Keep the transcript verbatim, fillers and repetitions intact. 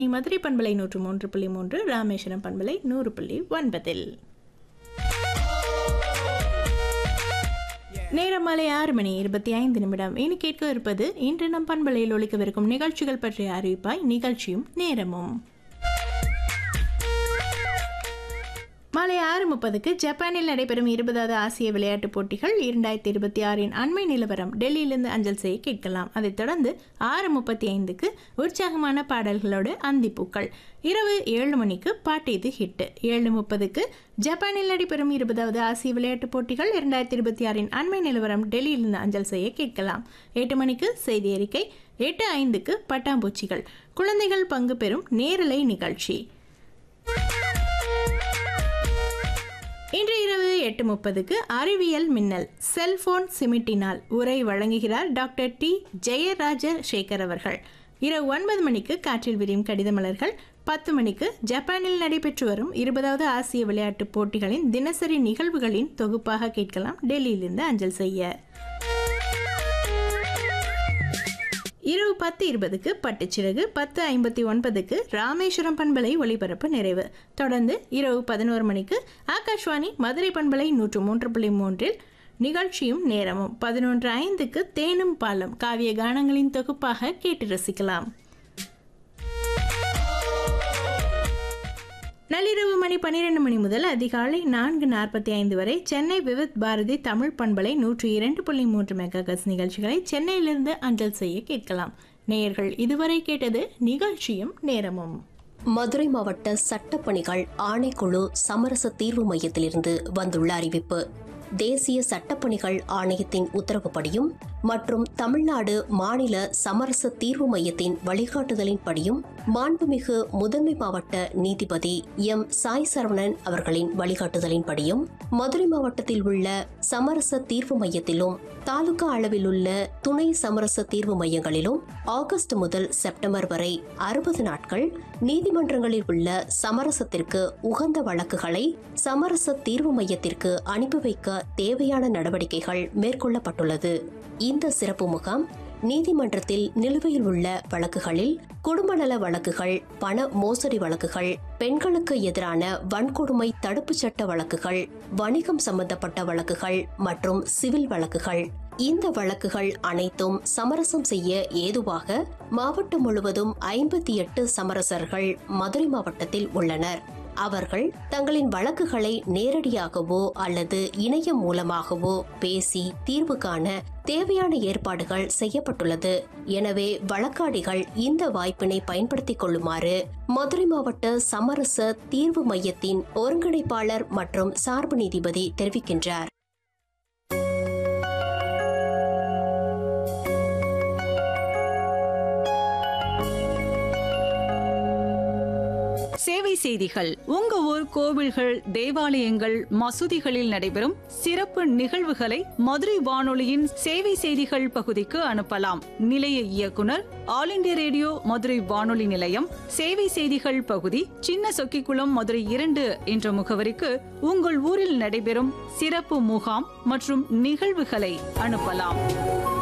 மதுரை பண்பலை நூற்று மூன்று புள்ளி மூன்று, ராமேஸ்வரம் பண்பலை நூறு புள்ளி ஒன்பதில் நேரம் மாலை ஆறு மணி இருபத்தி ஐந்து நிமிடம். இனி கேட்க இருப்பது இன்று நம் பண்பலையில் ஒலிக்கவிருக்கும் நிகழ்ச்சிகள் பற்றிய அறிவிப்பாய். நிகழ்ச்சியும் நேரமும் மாலை ஆறு முப்பதுக்கு ஜப்பானில் நடைபெறும் இருபதாவது ஆசிய விளையாட்டுப் போட்டிகள் இரண்டாயிரத்தி இருபத்தி ஆறின் அண்மை நிலவரம் டெல்லியிலிருந்து அஞ்சல் செய்ய கேட்கலாம். அதைத் தொடர்ந்து ஆறு முப்பத்தி ஐந்துக்கு உற்சாகமான பாடல்களோடு அந்திப்பூக்கள். இரவு ஏழு மணிக்கு பாட்டு இது ஹிட். ஏழு முப்பதுக்கு ஜப்பானில் நடைபெறும் இருபதாவது ஆசிய விளையாட்டுப் போட்டிகள் இரண்டாயிரத்தி இருபத்தி ஆறின் அண்மை நிலவரம் டெல்லியிலிருந்து அஞ்சல் செய்ய கேட்கலாம். எட்டு மணிக்கு செய்தி அறிக்கை. எட்டு ஐந்துக்கு பட்டாம்பூச்சிகள், குழந்தைகள் பங்கு பெறும் நேரலை நிகழ்ச்சி. இன்று இரவு எட்டு முப்பதுக்கு அறிவியல் மின்னல், செல்போன் சிமிட்டினால் உரை வழங்குகிறார் டாக்டர் டி ஜெயராஜ சேகர் அவர்கள். இரவு ஒன்பது மணிக்கு காற்றில் விரியும் கடித மலர்கள். பத்து மணிக்கு ஜப்பானில் நடைபெற்று வரும் இருபதாவது ஆசிய விளையாட்டுப் போட்டிகளின் தினசரி நிகழ்வுகளின் தொகுப்பாக கேட்கலாம், டெல்லியிலிருந்து அஞ்சல் செய்ய. இரவு பத்து இருபதுக்கு பட்டுச்சிறகு. பத்து ஐம்பத்தி ஒன்பதுக்கு ராமேஸ்வரம் பண்பலை ஒளிபரப்பு நிறைவு. தொடர்ந்து இரவு பதினோரு மணிக்கு ஆகாஷ்வாணி மதுரை பண்பலை நூற்று மூன்று புள்ளி மூன்றில் நிகழ்ச்சியும் நேரமும். பதினொன்று ஐந்துக்கு தேனும் பாலும் காவிய கானங்களின் தொகுப்பாக கேட்டு ரசிக்கலாம். நள்ளிரவு மணி பன்னிரண்டு மணி முதல் அதிகாலை நான்கு நாற்பத்தி ஐந்து வரை சென்னை விவித் பாரதி தமிழ் பண்பலை நூற்றி இரண்டு புள்ளி மூன்று மெகாஹெர்ட்ஸ் நிகழ்ச்சிகளை சென்னையிலிருந்து அஞ்சல் செய்ய கேட்கலாம். நேயர்கள் இதுவரை கேட்டது நிகழ்ச்சியும் நேரமும். மதுரை மாவட்ட சட்டப்பணிகள் ஆணைக்குழு சமரச தீர்வு மையத்திலிருந்து வந்துள்ள அறிவிப்பு. தேசிய சட்டப்பணிகள் ஆணையத்தின் உத்தரவுப்படியும் மற்றும் தமிழ்நாடு மாநில சமரச தீர்வு மையத்தின் வழிகாட்டுதலின்படியும் மாண்புமிகு முதன்மை மாவட்ட நீதிபதி எம் சாய் சரவணன் அவர்களின் வழிகாட்டுதலின்படியும் மதுரை மாவட்டத்தில் உள்ள சமரச தீர்வு மையத்திலும் தாலுகா அளவில் உள்ள துணை சமரச தீர்வு மையங்களிலும் ஆகஸ்ட் முதல் செப்டம்பர் வரை அறுபது நாட்கள் நீதிமன்றங்களில் உள்ள சமரசத்திற்கு உகந்த வழக்குகளை சமரச தீர்வு மையத்திற்கு அனுப்பி வைக்க தேவையான நடவடிக்கைகள் மேற்கொள்ளப்பட்டுள்ளது. இந்த சிறப்பு முகாம் நீதிமன்றத்தில் நிலுவையில் உள்ள வழக்குகளில் குடும்ப நல வழக்குகள், பண மோசடி வழக்குகள், பெண்களுக்கு எதிரான வன்கொடுமை தடுப்பு சட்ட வழக்குகள், வணிகம் சம்பந்தப்பட்ட வழக்குகள் மற்றும் சிவில் வழக்குகள். இந்த வழக்குகள் அனைத்தும் சமரசம் செய்ய ஏதுவாக மாவட்டம் முழுவதும் ஐம்பத்தி எட்டு சமரசர்கள் மதுரை மாவட்டத்தில் உள்ளனர். அவர்கள் தங்களின் வழக்குகளை நேரடியாகவோ அல்லது இணையம் மூலமாகவோ பேசி தீர்வு காண தேவையான ஏற்பாடுகள் செய்யப்பட்டுள்ளது. எனவே வழக்காடிகள் இந்த வாய்ப்பினை பயன்படுத்திக் கொள்ளுமாறு மதுரை மாவட்ட சமரச தீர்வு மையத்தின் ஒருங்கிணைப்பாளர் மற்றும் சார்பு நீதிபதி தெரிவிக்கின்றார். சேவை செய்திகள். உங்க ஊர் கோவில்கள், தேவாலயங்கள், மசூதிகளில் நடைபெறும் சிறப்பு நிகழ்வுகளை மதுரை வானொலியின் சேவை செய்திகள் பகுதிக்கு அனுப்பலாம். நிலைய இயக்குனர், ஆல் இண்டியா ரேடியோ மதுரை வானொலி நிலையம், சேவை செய்திகள் பகுதி, சின்ன சொக்கிக்குளம், மதுரை இரண்டு என்ற முகவரிக்கு உங்கள் ஊரில் நடைபெறும் சிறப்பு முகாம் மற்றும் நிகழ்வுகளை அனுப்பலாம்.